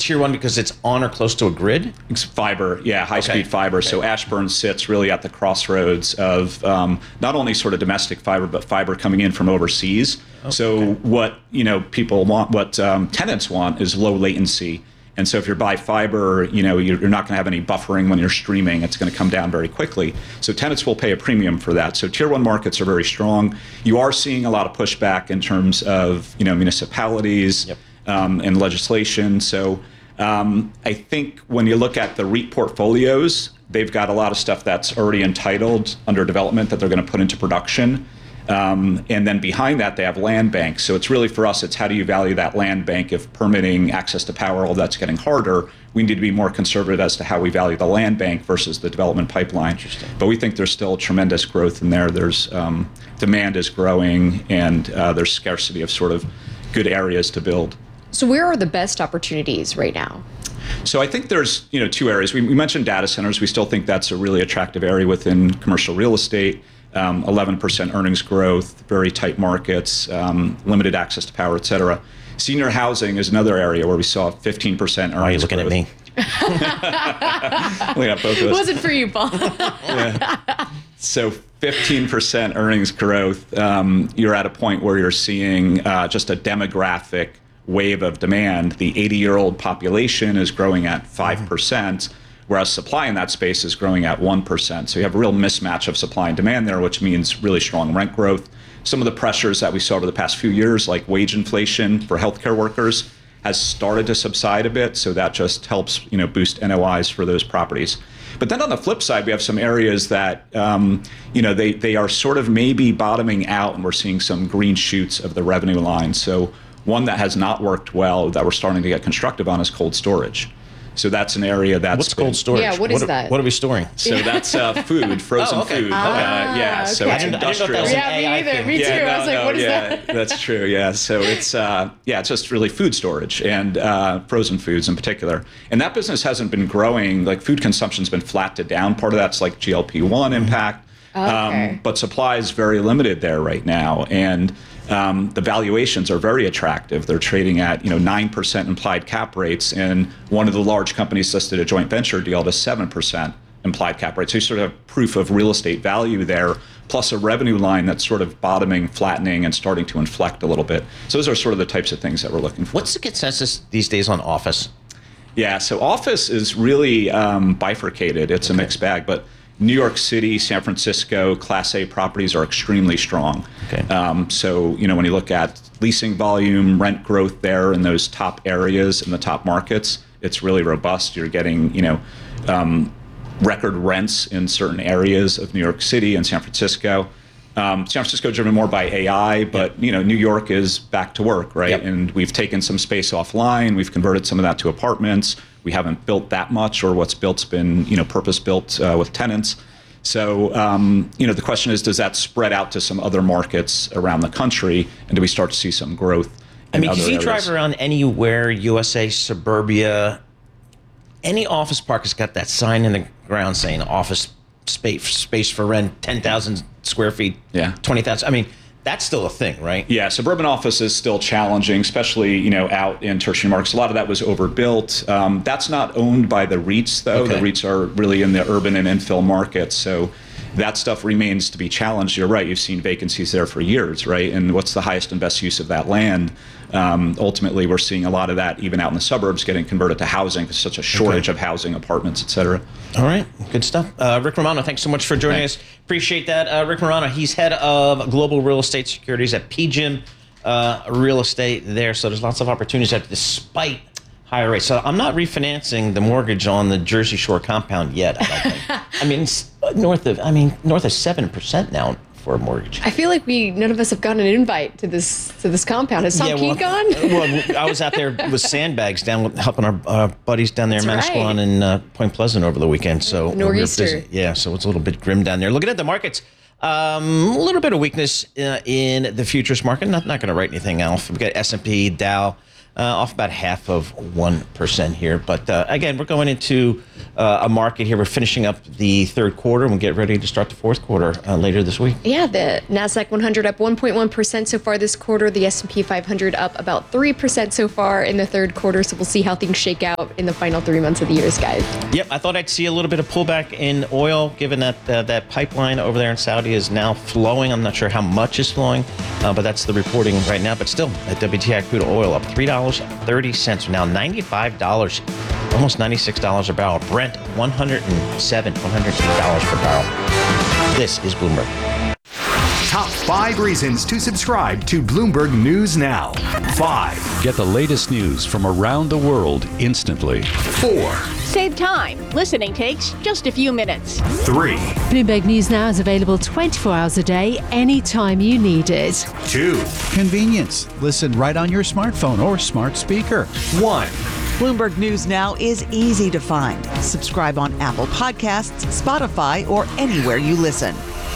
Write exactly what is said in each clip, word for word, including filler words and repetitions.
tier one because it's on or close to a grid? It's fiber, yeah, high-speed Okay. fiber. Okay. So Ashburn sits really at the crossroads of um, not only sort of domestic fiber, but fiber coming in from overseas. Oh, so okay. what you know people want, what um, tenants want, is low latency. And so if you're by fiber, you know you're, you're not going to have any buffering when you're streaming. It's going to come down very quickly. So tenants will pay a premium for that. So tier one markets are very strong. You are seeing a lot of pushback in terms of you know municipalities. Yep. Um, and legislation. So um, I think when you look at the REIT portfolios, they've got a lot of stuff that's already entitled under development that they're going to put into production. Um, and then behind that, they have land banks. So it's really for us, it's how do you value that land bank if permitting, access to power, all that's getting harder. We need to be more conservative as to how we value the land bank versus the development pipeline. Interesting. But we think there's still tremendous growth in there. There's um, demand is growing, and uh, there's scarcity of sort of good areas to build. So where are the best opportunities right now? So I think there's you know two areas. We, we mentioned data centers. We still think that's a really attractive area within commercial real estate. Um, eleven percent earnings growth, very tight markets, um, limited access to power, et cetera. Senior housing is another area where we saw fifteen percent earnings Why are you looking growth. at me? Looking at both of It us. wasn't for you, Paul. Yeah. So fifteen percent earnings growth. Um, you're at a point where you're seeing uh, just a demographic wave of demand. The eighty-year-old population is growing at five percent, whereas supply in that space is growing at one percent. So you have a real mismatch of supply and demand there, which means really strong rent growth. Some of the pressures that we saw over the past few years, like wage inflation for healthcare workers, has started to subside a bit. So that just helps you know, boost N O Is for those properties. But then on the flip side, we have some areas that, um, you know, they, they are sort of maybe bottoming out, and we're seeing some green shoots of the revenue line. So one that has not worked well that we're starting to get constructive on is cold storage. So that's an area that's What's been- cold storage? Yeah, what is are, that? What are we storing? So that's uh, food, frozen Oh, okay. food. Ah, uh, yeah, so okay. it's I didn't- I didn't know if that industrial. was an Yeah, A me I either. thing. Me too. Yeah, I was like, what is yeah, that? That's true. Yeah, so it's uh, yeah, it's just really food storage and uh, frozen foods in particular. And that business hasn't been growing. Like food consumption's been flat to down. Part of that's like G L P one impact. Okay. Um, but supply is very limited there right now, and um, the valuations are very attractive. They're trading at you know nine percent implied cap rates, and one of the large companies listed a joint venture deal at a seven percent implied cap rate. So you sort of have proof of real estate value there, plus a revenue line that's sort of bottoming, flattening, and starting to inflect a little bit. So those are sort of the types of things that we're looking for. What's the consensus these days on office? Yeah, so office is really um, bifurcated. It's a mixed bag, but New York City, San Francisco, Class A properties are extremely strong. Okay. Um, so, you know, when you look at leasing volume, rent growth there in those top areas, in the top markets, it's really robust. You're getting, you know, um, record rents in certain areas of New York City and San Francisco. Um, San Francisco driven more by A I, but Yep. you know, New York is back to work, right? Yep. And we've taken some space offline. We've converted some of that to apartments. We haven't built that much, or what's built's been, you know, purpose built uh, with tenants. So, um, you know, the question is, does that spread out to some other markets around the country, and do we start to see some growth? I in mean, other if you areas? drive around anywhere, U S A, suburbia, any office park has got that sign in the ground saying office space space for rent, ten thousand square feet, Yeah. twenty thousand. I mean, that's still a thing, right? Yeah, suburban office is still challenging, especially you know out in tertiary markets. A lot of that was overbuilt. Um, that's not owned by the REITs, though. Okay. The REITs are really in the urban and infill markets, so that stuff remains to be challenged. You're right. You've seen vacancies there for years, right? And what's the highest and best use of that land? Um, ultimately, we're seeing a lot of that even out in the suburbs getting converted to housing. There's such a shortage Okay. of housing, apartments, et cetera. All right, good stuff. Uh, Rick Romano, thanks so much for joining Thanks. us. Appreciate that. Uh, Rick Romano, he's head of global real estate securities at P G I M uh, Real Estate there. So there's lots of opportunities there despite higher rates. So I'm not refinancing the mortgage on the Jersey Shore compound yet. I don't think. I mean, it's north of I mean north of seven percent now for a mortgage. I feel like we none of us have gotten an invite to this to this compound. Has Tom Yeah, Keene well, gone? well, I was out there with sandbags down with- helping our uh, buddies down there in That's Manasquan right. and uh, Point Pleasant over the weekend. So we were Nor'easter. busy. Yeah, so it's a little bit grim down there. Looking at the markets, um, a little bit of weakness uh, in the futures market. Not not going to write anything off. We've got S and P, Dow. Uh, off about half of one percent here. But uh, again, we're going into uh, a market here. We're finishing up the third quarter, and we'll get ready to start the fourth quarter uh, later this week. Yeah, the NASDAQ one hundred up one point one percent so far this quarter. The S and P five hundred up about three percent so far in the third quarter. So we'll see how things shake out in the final three months of the year, guys. Yep, I thought I'd see a little bit of pullback in oil, given that uh, that pipeline over there in Saudi is now flowing. I'm not sure how much is flowing, uh, but that's the reporting right now. But still, at W T I crude oil up three dollars and thirty cents, now ninety-five dollars, almost ninety-six dollars a barrel. Brent, one hundred seven dollars, one hundred eight dollars per barrel. This is Bloomberg. Top five reasons to subscribe to Bloomberg News Now. Five. Get the latest news from around the world instantly. Four. Save time. Listening takes just a few minutes. Three. Bloomberg News Now is available twenty-four hours a day, anytime you need it. Two. Convenience. Listen right on your smartphone or smart speaker. One. Bloomberg News Now is easy to find. Subscribe on Apple Podcasts, Spotify, or anywhere you listen.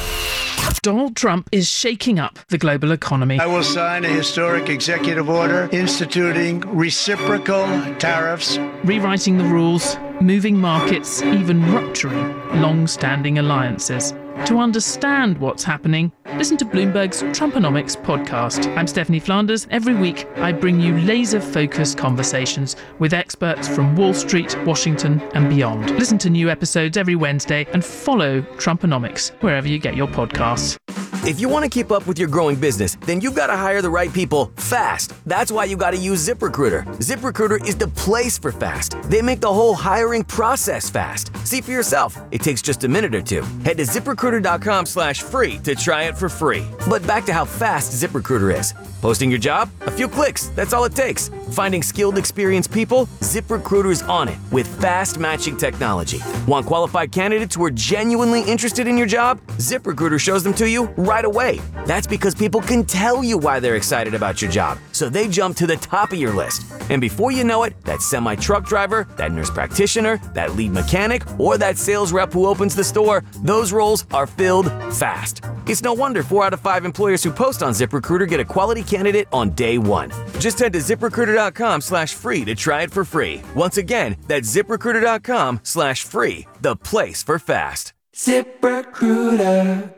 Donald Trump is shaking up the global economy. I will sign a historic executive order instituting reciprocal tariffs, rewriting the rules, moving markets, even rupturing long-standing alliances. To understand what's happening, listen to Bloomberg's Trumponomics podcast. I'm Stephanie Flanders. Every week, I bring you laser-focused conversations with experts from Wall Street, Washington, and beyond. Listen to new episodes every Wednesday and follow Trumponomics wherever you get your podcasts. If you want to keep up with your growing business, then you've got to hire the right people fast. That's why you got to use ZipRecruiter. ZipRecruiter is the place for fast. They make the whole hiring process fast. See for yourself. It takes just a minute or two. Head to ZipRecruiter.com slash free to try it for free. But back to how fast ZipRecruiter is. Posting your job? A few clicks. That's all it takes. Finding skilled, experienced people? ZipRecruiter's on it with fast matching technology. Want qualified candidates who are genuinely interested in your job? ZipRecruiter shows them to you right away. That's because people can tell you why they're excited about your job, so they jump to the top of your list. And before you know it, that semi-truck driver, that nurse practitioner, that lead mechanic, or that sales rep who opens the store, those roles are filled fast. It's no wonder four out of five employers who post on ZipRecruiter get a quality candidate on day one. Just head to ZipRecruiter.com slash free to try it for free. Once again, that's ZipRecruiter.com slash free, the place for fast. ZipRecruiter.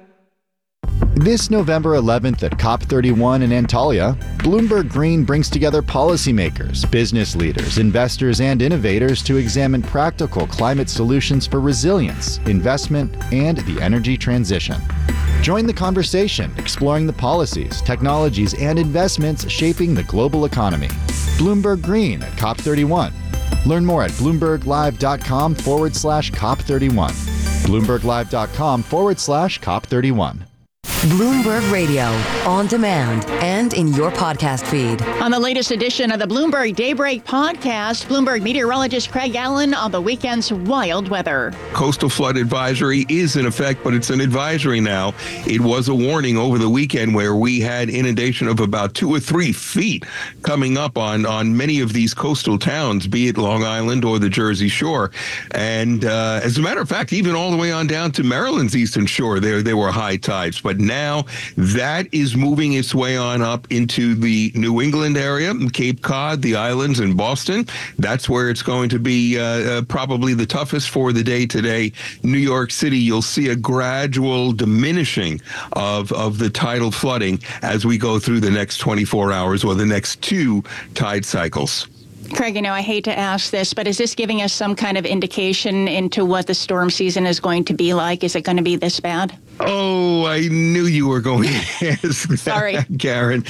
This November eleventh at COP thirty-one in Antalya, Bloomberg Green brings together policymakers, business leaders, investors, and innovators to examine practical climate solutions for resilience, investment, and the energy transition. Join the conversation, exploring the policies, technologies, and investments shaping the global economy. Bloomberg Green at COP thirty-one. Learn more at BloombergLive.com forward slash COP31. BloombergLive.com forward slash COP31. Bloomberg Radio, on demand and in your podcast feed. On the latest edition of the Bloomberg Daybreak podcast, Bloomberg meteorologist Craig Allen on the weekend's wild weather. Coastal flood advisory is in effect, but it's an advisory now. It was a warning over the weekend where we had inundation of about two or three feet coming up on, on many of these coastal towns, be it Long Island or the Jersey Shore. And uh, as a matter of fact, even all the way on down to Maryland's eastern shore, there, there were high tides. But now that is moving its way on up into the New England area, Cape Cod, the islands, and Boston. That's where it's going to be uh, uh, probably the toughest for the day today. New York City, you'll see a gradual diminishing of, of the tidal flooding as we go through the next twenty-four hours or the next two tide cycles. Craig, you know, I hate to ask this, but is this giving us some kind of indication into what the storm season is going to be like? Is it going to be this bad? Oh, I knew you were going to ask that, Sorry. Karen.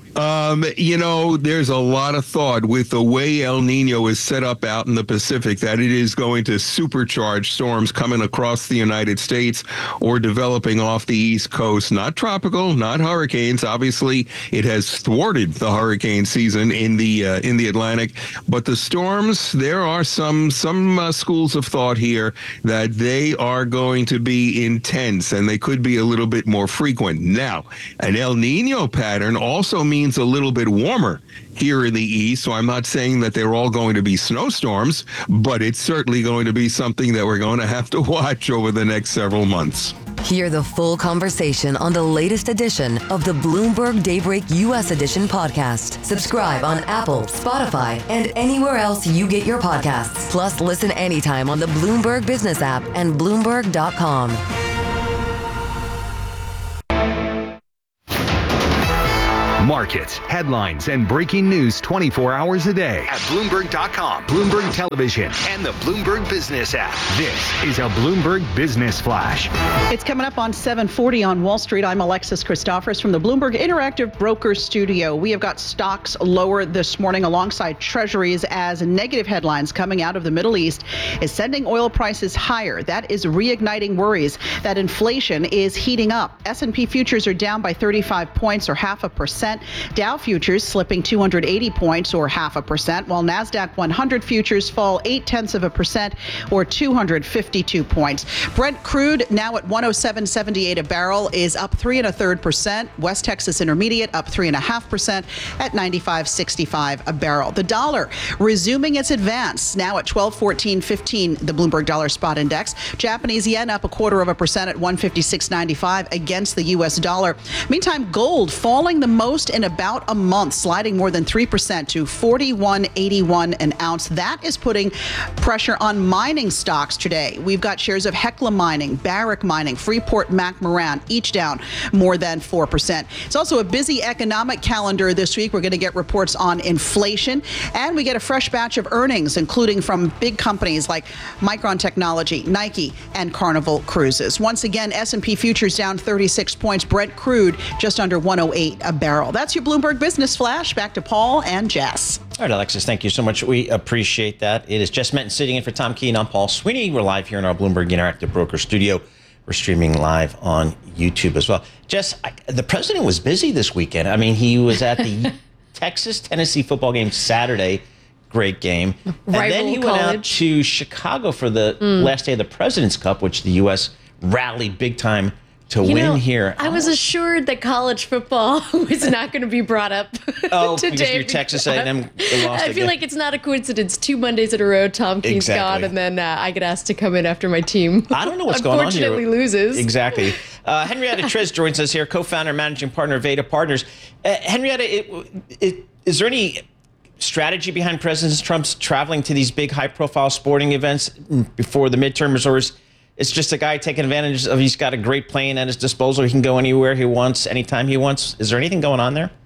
Um, you know, there's a lot of thought with the way El Nino is set up out in the Pacific that it is going to supercharge storms coming across the United States or developing off the East Coast. Not tropical, not hurricanes. Obviously, it has thwarted the hurricane season in the uh, in the Atlantic. But the storms, there are some some uh, schools of thought here that they are going to be intense and they could be a little bit more frequent. Now, an El Nino pattern also means a little bit warmer here in the east, so I'm not saying that they're all going to be snowstorms, but it's certainly going to be something that we're going to have to watch over the next several months. Hear the full conversation on the latest edition of the Bloomberg Daybreak U S Edition podcast. Subscribe on Apple, Spotify, and anywhere else you get your podcasts. Plus, listen anytime on the Bloomberg Business app and Bloomberg dot com. Markets, headlines, and breaking news twenty-four hours a day at Bloomberg dot com, Bloomberg Television, and the Bloomberg Business app. This is a Bloomberg Business Flash. It's coming up on seven forty on Wall Street. I'm Alexis Christophers from the Bloomberg Interactive Brokers Studio. We have got stocks lower this morning alongside treasuries as negative headlines coming out of the Middle East is sending oil prices higher. That is reigniting worries that inflation is heating up. S and P futures are down by thirty-five points or half a percent. Dow futures slipping two hundred eighty points or half a percent, while NASDAQ one hundred futures fall eight tenths of a percent or two hundred fifty-two points. Brent crude now at one oh seven seventy-eight a barrel is up three and a third percent. West Texas Intermediate up three and a half percent at ninety-five sixty-five a barrel. The dollar resuming its advance now at twelve fourteen fifteen. The Bloomberg Dollar Spot Index. Japanese yen up a quarter of a percent at one fifty-six ninety-five against the U S dollar. Meantime, gold falling the most in about a month, sliding more than three percent to forty-one eighty-one an ounce. That is putting pressure on mining stocks today. We've got shares of Hecla Mining, Barrick Mining, Freeport-McMoRan, each down more than four percent. It's also a busy economic calendar this week. We're going to get reports on inflation, and we get a fresh batch of earnings, including from big companies like Micron Technology, Nike, and Carnival Cruises. Once again, S and P futures down thirty-six points. Brent crude just under one oh eight a barrel. That's your Bloomberg Business Flash. Back to Paul and Jess. All right, Alexis, thank you so much. We appreciate that. It is Jess Menton sitting in for Tom Keene. I'm Paul Sweeney. We're live here in our Bloomberg Interactive Broker Studio. We're streaming live on YouTube as well. Jess, I, the president was busy this weekend. I mean, he was at the Texas-Tennessee football game Saturday. Great game. And Rival then he college. went out to Chicago for the mm. last day of the President's Cup, which the U S rallied big time to you win know, here. I was assured that college football was not going to be brought up oh, today. because you're Texas A and M lost I feel again. like it's not a coincidence. Two Mondays in a row, Tom Keene's exactly. gone, and then uh, I get asked to come in after my team. I don't know what's going on here. Unfortunately loses. Exactly. Uh, Henrietta Trez joins us here, co-founder and managing partner of Veda Partners. Uh, Henrietta, it, it, is there any strategy behind President Trump's traveling to these big high-profile sporting events before the midterms, or is it's just a guy taking advantage of he's got a great plane at his disposal. He can go anywhere he wants, anytime he wants. Is there anything going on there?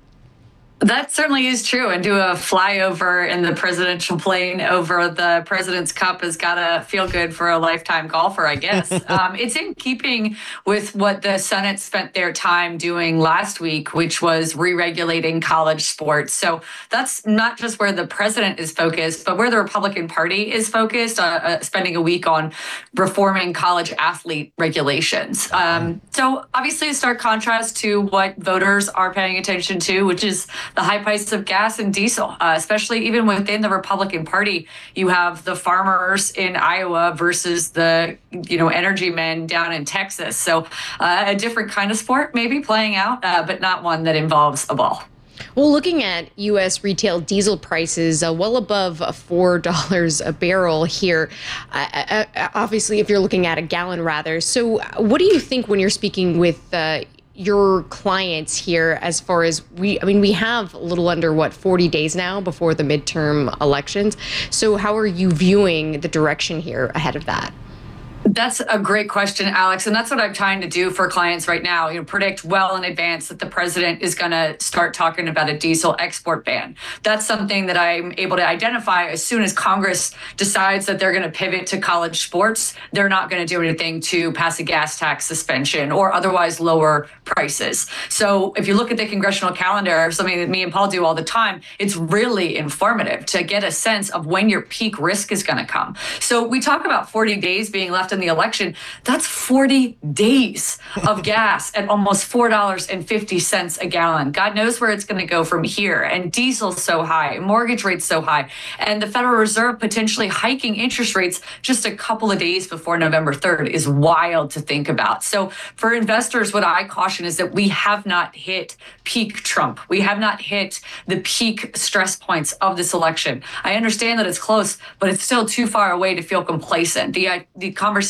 That certainly is true. And do a flyover in the presidential plane over the President's Cup has got to feel good for a lifetime golfer, I guess. um, it's in keeping with what the Senate spent their time doing last week, which was re-regulating college sports. So that's not just where the president is focused, but where the Republican Party is focused, uh, uh, spending a week on reforming college athlete regulations. Um, so obviously a stark contrast to what voters are paying attention to, which is the high price of gas and diesel, uh, especially even within the Republican Party. You have the farmers in Iowa versus the, you know, energy men down in Texas. So uh, a different kind of sport maybe playing out, uh, but not one that involves a ball. Well, looking at U S retail diesel prices, uh, well above four dollars a barrel here, uh, uh, obviously, if you're looking at a gallon rather. So what do you think when you're speaking with uh, your clients here as far as we, I mean, we have a little under what, forty days now before the midterm elections. So how are you viewing the direction here ahead of that? That's a great question, Alex. And that's what I'm trying to do for clients right now. You know, predict well in advance that the president is going to start talking about a diesel export ban. That's something that I'm able to identify as soon as Congress decides that they're going to pivot to college sports. They're not going to do anything to pass a gas tax suspension or otherwise lower prices. So if you look at the congressional calendar, something that me and Paul do all the time, it's really informative to get a sense of when your peak risk is going to come. So we talk about forty days being left in the election. That's forty days of gas at almost four dollars and fifty cents a gallon. God knows where it's going to go from here. And diesel's so high, mortgage rates so high, and the Federal Reserve potentially hiking interest rates just a couple of days before November third is wild to think about. So for investors, what I caution is that we have not hit peak Trump. We have not hit the peak stress points of this election. I understand that it's close, but it's still too far away to feel complacent. The, uh, the conversation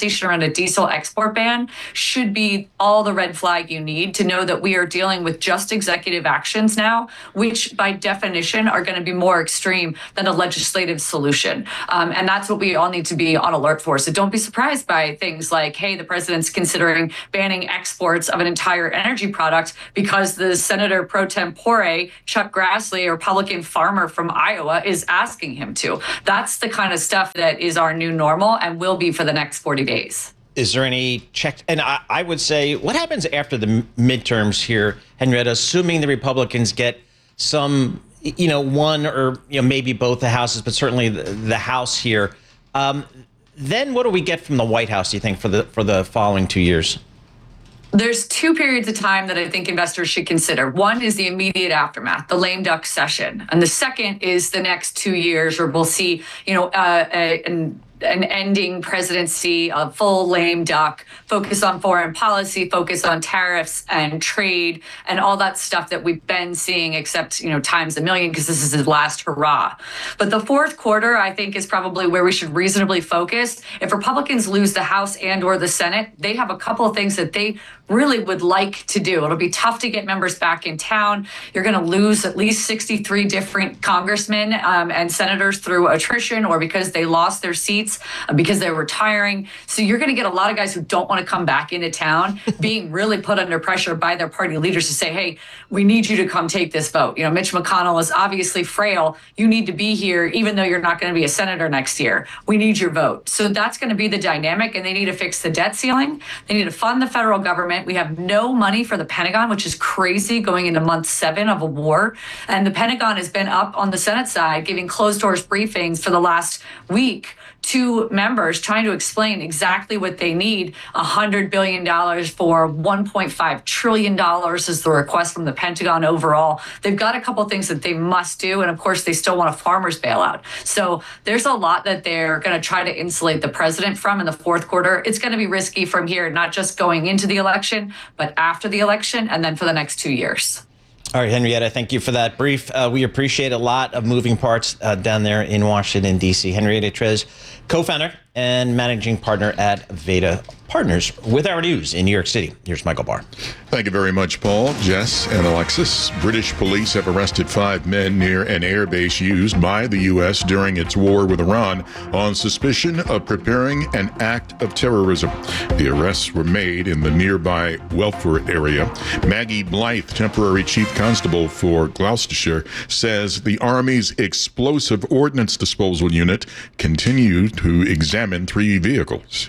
conversation around a diesel export ban should be all the red flag you need to know that we are dealing with just executive actions now, which by definition are going to be more extreme than a legislative solution. Um, and that's what we all need to be on alert for. So don't be surprised by things like, hey, the president's considering banning exports of an entire energy product because the Senator pro tempore, Chuck Grassley, a Republican farmer from Iowa, is asking him to. That's the kind of stuff that is our new normal and will be for the next forty days. Is there any check? And I, I would say, what happens after the midterms here, Henrietta, assuming the Republicans get some, you know, one or, you know, maybe both the houses, but certainly the, the House here. Um, then what do we get from the White House, do you think, for the for the following two years? There's two periods of time that I think investors should consider. One is the immediate aftermath, the lame duck session. And the second is the next two years where we'll see, you know, uh, a, an an ending presidency, a full lame duck, focus on foreign policy, focus on tariffs and trade and all that stuff that we've been seeing, except, you know, times a million, because this is his last hurrah. But the fourth quarter, I think, is probably where we should reasonably focus. If Republicans lose the House and or the Senate, they have a couple of things that they really would like to do. It'll be tough to get members back in town. You're going to lose at least sixty-three different congressmen um, and senators through attrition or because they lost their seats, uh, because they're retiring. So you're going to get a lot of guys who don't want to come back into town being really put under pressure by their party leaders to say, hey, we need you to come take this vote. You know, Mitch McConnell is obviously frail. You need to be here, even though you're not going to be a senator next year. We need your vote. So that's going to be the dynamic, and they need to fix the debt ceiling. They need to fund the federal government. We have no money for the Pentagon, which is crazy, going into month seven of a war. And the Pentagon has been up on the Senate side giving closed doors briefings for the last week to members trying to explain exactly what they need. one hundred billion dollars for one point five trillion dollars is the request from the Pentagon overall. They've got a couple things that they must do. And of course, they still want a farmer's bailout. So there's a lot that they're going to try to insulate the president from in the fourth quarter. It's going to be risky from here, not just going into the election, but after the election and then for the next two years. All right, Henrietta, thank you for that brief. Uh, we appreciate a lot of moving parts uh, down there in Washington, D C. Henrietta Trez, co-founder and managing partner at Veda Partners, with our news in New York City. Here's Michael Barr. Thank you very much, Paul, Jess, and Alexis. British police have arrested five men near an airbase used by the U S during its war with Iran on suspicion of preparing an act of terrorism. The arrests were made in the nearby Welford area. Maggie Blythe, temporary chief constable for Gloucestershire, says the Army's explosive ordnance disposal unit continue to examine three vehicles.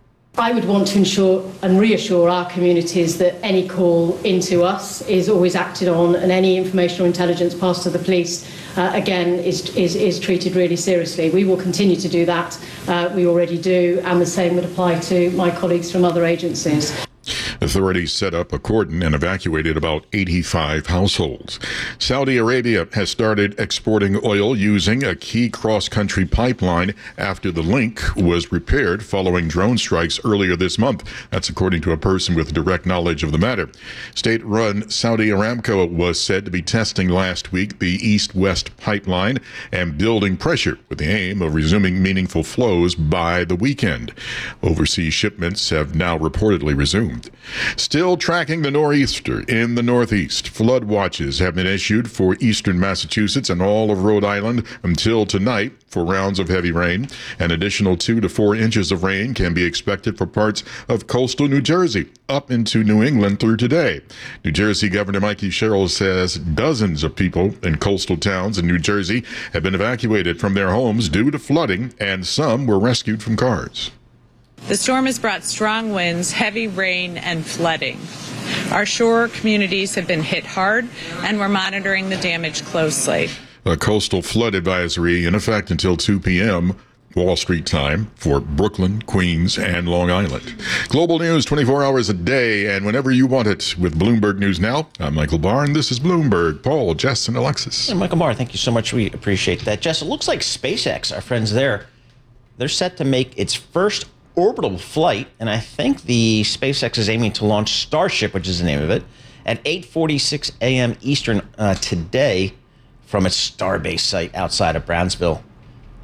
I would want to ensure and reassure our communities that any call into us is always acted on, and any information or intelligence passed to the police, uh, again, is, is, is treated really seriously. We will continue to do that. Uh, we already do, and the same would apply to my colleagues from other agencies. Authorities set up a cordon and evacuated about eighty-five households. Saudi Arabia has started exporting oil using a key cross-country pipeline after the link was repaired following drone strikes earlier this month. That's according to a person with direct knowledge of the matter. State-run Saudi Aramco was said to be testing last week the east-west pipeline and building pressure with the aim of resuming meaningful flows by the weekend. Overseas shipments have now reportedly resumed. Still tracking the nor'easter in the Northeast. Flood watches have been issued for eastern Massachusetts and all of Rhode Island until tonight for rounds of heavy rain. An additional two to four inches of rain can be expected for parts of coastal New Jersey up into New England through today. New Jersey Governor Mikey Sherrill says dozens of people in coastal towns in New Jersey have been evacuated from their homes due to flooding, and some were rescued from cars. The storm has brought strong winds, heavy rain, and flooding. Our shore communities have been hit hard, and we're monitoring the damage closely. A coastal flood advisory in effect until two p.m. Wall Street time for Brooklyn, Queens, and Long Island. Global news twenty-four hours a day and whenever you want it with Bloomberg News Now. I'm Michael Barr, and this is Bloomberg. Paul, Jess, and Alexis. And Michael Barr, thank you so much. We appreciate that. Jess, it looks like SpaceX, our friends there, they're set to make its first orbital flight, and I think the SpaceX is aiming to launch Starship, which is the name of it, at eight forty-six a.m. Eastern uh, today from its Starbase site outside of Brownsville,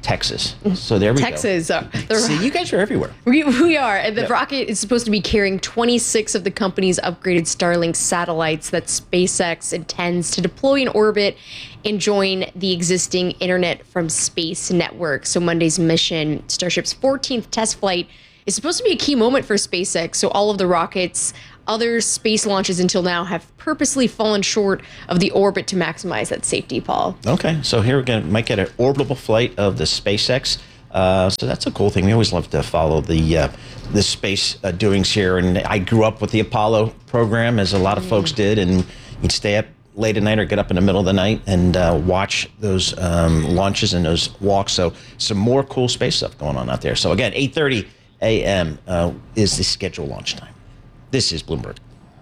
Texas. So there we Texas, go. Uh, Texas. See, you guys are everywhere. We, we are. And the Yep. rocket is supposed to be carrying twenty-six of the company's upgraded Starlink satellites that SpaceX intends to deploy in orbit and join the existing Internet from Space network. So Monday's mission, Starship's fourteenth test flight, is supposed to be a key moment for SpaceX. So all of the rockets, other space launches until now, have purposely fallen short of the orbit to maximize that safety, Paul. Okay, so here we go. Might get an orbital flight of the SpaceX. Uh, so that's a cool thing. We always love to follow the uh, the space uh, doings here. And I grew up with the Apollo program, as a lot of mm. folks did, and you'd stay up late at night or get up in the middle of the night and uh, watch those um, launches and those walks. So some more cool space stuff going on out there. So again, eight thirty a.m. Uh, is the scheduled launch time. This is Bloomberg.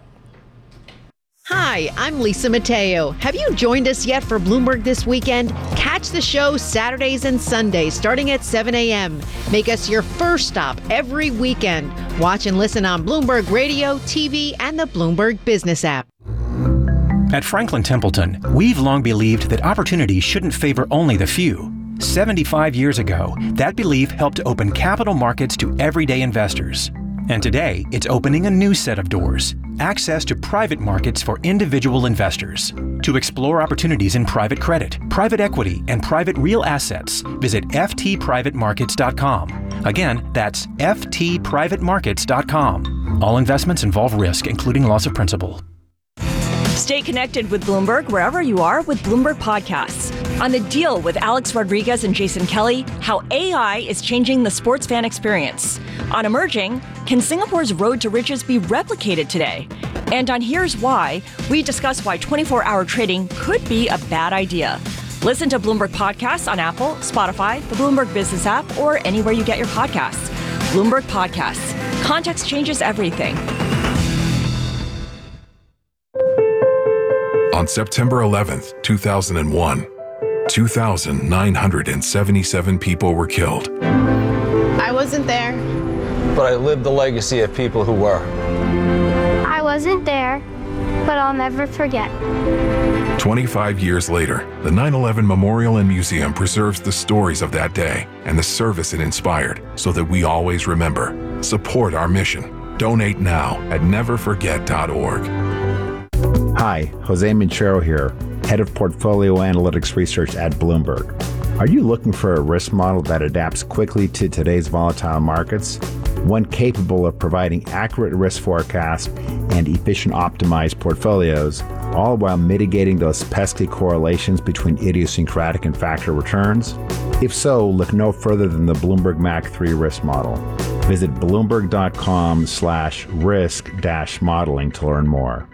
Hi, I'm Lisa Mateo. Have you joined us yet for Bloomberg This Weekend? Catch the show Saturdays and Sundays starting at seven a.m. Make us your first stop every weekend. Watch and listen on Bloomberg Radio, T V, and the Bloomberg Business app. At Franklin Templeton, we've long believed that opportunity shouldn't favor only the few. seventy-five years ago, that belief helped open capital markets to everyday investors. And today, it's opening a new set of doors, access to private markets for individual investors. To explore opportunities in private credit, private equity, and private real assets, visit f t private markets dot com. Again, that's f t private markets dot com. All investments involve risk, including loss of principal. Stay connected with Bloomberg wherever you are with Bloomberg Podcasts. On The Deal with Alex Rodriguez and Jason Kelly, how A I is changing the sports fan experience. On Emerging, can Singapore's road to riches be replicated today? And on Here's Why, we discuss why twenty-four hour trading could be a bad idea. Listen to Bloomberg Podcasts on Apple, Spotify, the Bloomberg Business app, or anywhere you get your podcasts. Bloomberg Podcasts. Context changes everything. On September eleventh, two thousand one, two thousand nine hundred seventy-seven people were killed. I wasn't there. But I lived the legacy of people who were. I wasn't there, but I'll never forget. twenty-five years later, the nine eleven Memorial and Museum preserves the stories of that day and the service it inspired so that we always remember. Support our mission. Donate now at never forget dot org. Hi, Jose Minchero here, Head of Portfolio Analytics Research at Bloomberg. Are you looking for a risk model that adapts quickly to today's volatile markets? One capable of providing accurate risk forecasts and efficient optimized portfolios, all while mitigating those pesky correlations between idiosyncratic and factor returns? If so, look no further than the Bloomberg M A C three risk model. Visit bloomberg.com slash risk dash modeling to learn more.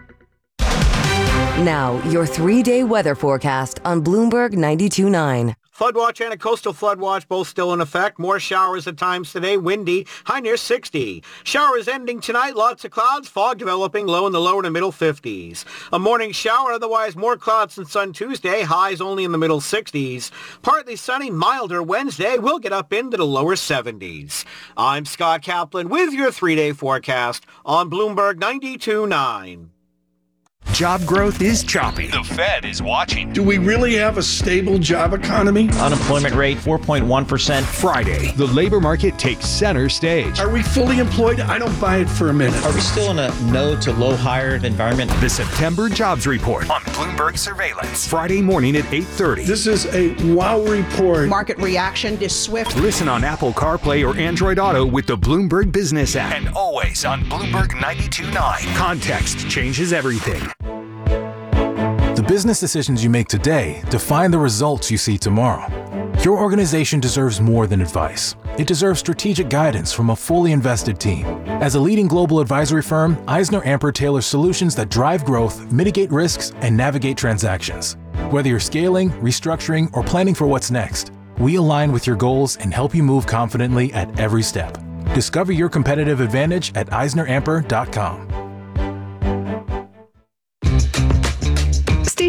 Now, your three-day weather forecast on Bloomberg ninety-two point nine. Flood watch and a coastal flood watch both still in effect. More showers at times today, windy, high near sixty. Showers ending tonight, lots of clouds, fog developing, low in the lower to middle fifties. A morning shower, otherwise more clouds than sun Tuesday, highs only in the middle sixties. Partly sunny, milder Wednesday, we'll get up into the lower seventies. I'm Scott Kaplan with your three-day forecast on Bloomberg ninety-two point nine. Job growth is choppy. The Fed is watching. Do we really have a stable job economy? Unemployment rate, four point one percent. Friday, the labor market takes center stage. Are we fully employed? I don't buy it for a minute. Are we still in a no to low hired environment? The September Jobs Report on Bloomberg Surveillance. Friday morning at eight thirty. This is a wow report. Market reaction is swift. Listen on Apple CarPlay or Android Auto with the Bloomberg Business app. And always on Bloomberg ninety-two point nine. Context changes everything. The business decisions you make today define the results you see tomorrow. Your organization deserves more than advice. It deserves strategic guidance from a fully invested team. As a leading global advisory firm, EisnerAmper tailors solutions that drive growth, mitigate risks, and navigate transactions. Whether you're scaling, restructuring, or planning for what's next, we align with your goals and help you move confidently at every step. Discover your competitive advantage at Eisner Amper dot com. Stay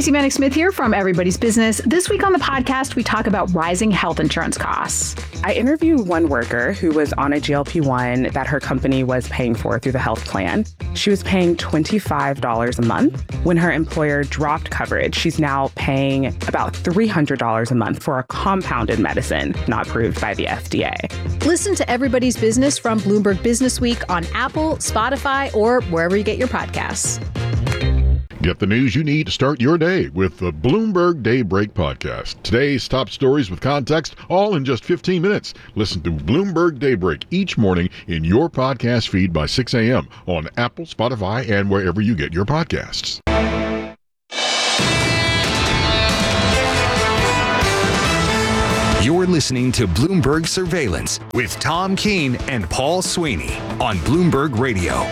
Stacey Manning Smith here from Everybody's Business. This week on the podcast, we talk about rising health insurance costs. I interviewed one worker who was on a G L P one that her company was paying for through the health plan. She was paying twenty-five dollars a month. When her employer dropped coverage, she's now paying about three hundred dollars a month for a compounded medicine not approved by the F D A. Listen to Everybody's Business from Bloomberg Business Week on Apple, Spotify, or wherever you get your podcasts. Get the news you need to start your day with the Bloomberg Daybreak Podcast. Today's top stories with context, all in just fifteen minutes. Listen to Bloomberg Daybreak each morning in your podcast feed by six a.m. on Apple, Spotify, and wherever you get your podcasts. You're listening to Bloomberg Surveillance with Tom Keene and Paul Sweeney on Bloomberg Radio.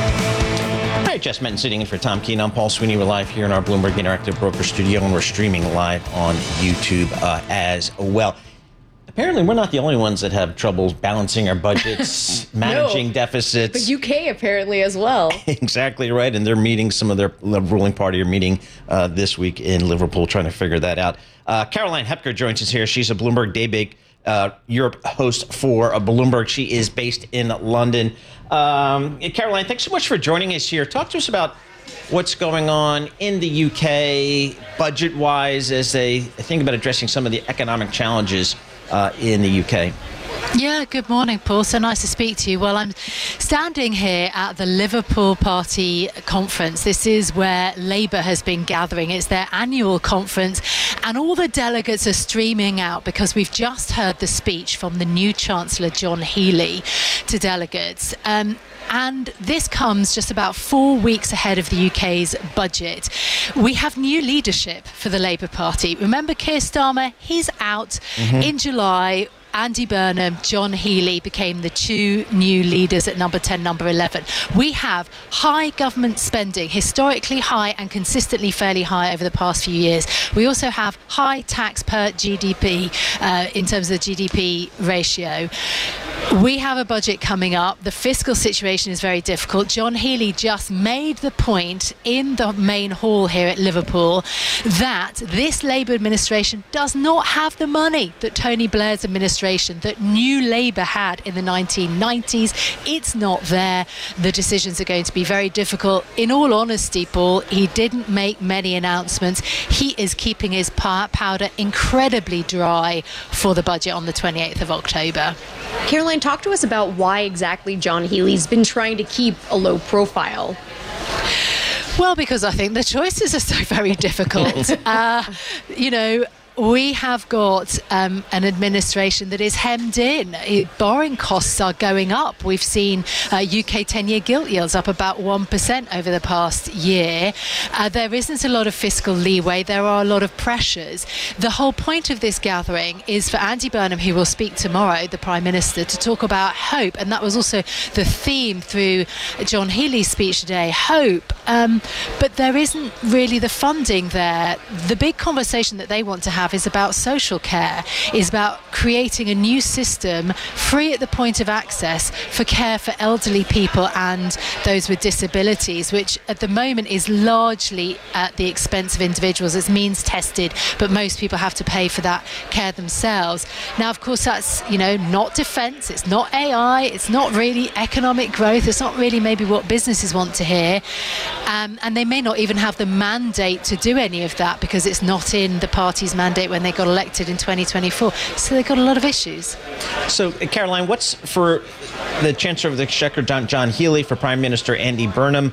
Hi, Jess Menton sitting in for Tom Keene. I'm Paul Sweeney. We're live here in our Bloomberg Interactive Broker Studio, and we're streaming live on YouTube uh, as well. Apparently, we're not the only ones that have trouble balancing our budgets, managing No, deficits. The U K apparently as well. Exactly right, and they're meeting, some of their ruling party are meeting uh, this week in Liverpool, trying to figure that out. Uh, Caroline Hepker joins us here. She's a Bloomberg Daybreak uh, Europe host for uh, Bloomberg. She is based in London. Um, Caroline, thanks so much for joining us here. Talk to us about what's going on in the U K budget-wise as they think about addressing some of the economic challenges uh, in the U K. Yeah, good morning, Paul. So nice to speak to you. Well, I'm standing here at the Liverpool Party Conference. This is where Labour has been gathering. It's their annual conference, and all the delegates are streaming out because we've just heard the speech from the new Chancellor, John Healey, to delegates. Um, And this comes just about four weeks ahead of the U K's budget. We have new leadership for the Labour Party. Remember Keir Starmer? He's out mm-hmm. in July. Andy Burnham, John Healey became the two new leaders at number ten, number eleven. We have high government spending, historically high and consistently fairly high over the past few years. We also have high tax per G D P uh, in terms of the G D P ratio. We have a budget coming up. The fiscal situation is very difficult. John Healey just made the point in the main hall here at Liverpool that this Labour administration does not have the money that Tony Blair's administration, that New Labour had in the nineteen nineties. It's not there. The decisions are going to be very difficult. In all honesty, Paul, he didn't make many announcements. He is keeping his powder incredibly dry for the budget on the twenty-eighth of October. Caroline, talk to us about why exactly John Healey's been trying to keep a low profile. Well, because I think the choices are so very difficult. uh, you know, we have got um, an administration that is hemmed in. It, borrowing costs are going up. We've seen uh, U K ten-year gilt yields up about one percent over the past year. Uh, there isn't a lot of fiscal leeway. There are a lot of pressures. The whole point of this gathering is for Andy Burnham, who will speak tomorrow, the Prime Minister, to talk about hope. And that was also the theme through John Healey's speech today, hope. Um, but there isn't really the funding there. The big conversation that they want to have is about social care, is about creating a new system free at the point of access for care for elderly people and those with disabilities, which at the moment is largely at the expense of individuals. It's means tested, but most people have to pay for that care themselves. Now, of course, that's, you know, not defence, it's not A I, it's not really economic growth, it's not really maybe what businesses want to hear, um, and they may not even have the mandate to do any of that because it's not in the party's mandate when they got elected in twenty twenty-four. So they've got a lot of issues. So, Caroline, what's for the Chancellor of the Exchequer, John, John Healey, for Prime Minister Andy Burnham?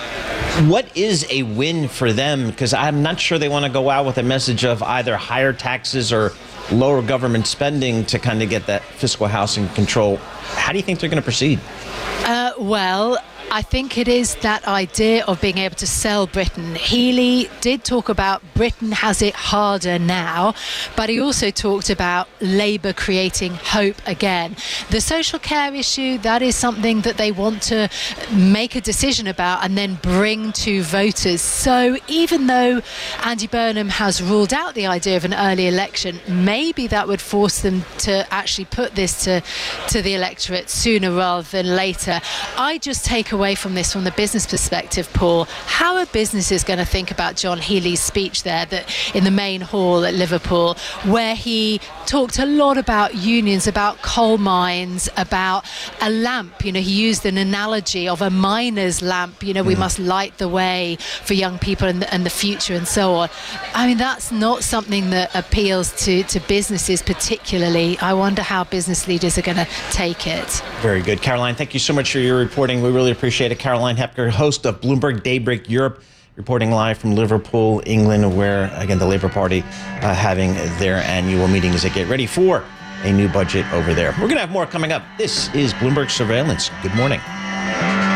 What is a win for them? Because I'm not sure they want to go out with a message of either higher taxes or lower government spending to kind of get that fiscal house in control. How do you think they're going to proceed? Uh, well, I think it is that idea of being able to sell Britain. Healey did talk about Britain has it harder now, but he also talked about Labour creating hope again. The social care issue, that is something that they want to make a decision about and then bring to voters. So even though Andy Burnham has ruled out the idea of an early election, maybe that would force them to actually put this to, to the electorate sooner rather than later. I just take away away from this from the business perspective, Paul, how are businesses going to think about John Healey's speech there that in the main hall at Liverpool, where he talked a lot about unions, about coal mines, about a lamp? You know, he used an analogy of a miner's lamp. You know, we mm. must light the way for young people and the, and the future and so on. I mean, that's not something that appeals to, to businesses particularly. I wonder how business leaders are going to take it. Very good. Caroline, thank you so much for your reporting. We really appreciate it. Caroline Hepker, host of Bloomberg Daybreak Europe, reporting live from Liverpool, England, where, again, the Labour Party uh, having their annual meeting as they get ready for a new budget over there. We're going to have more coming up. This is Bloomberg Surveillance. Good morning.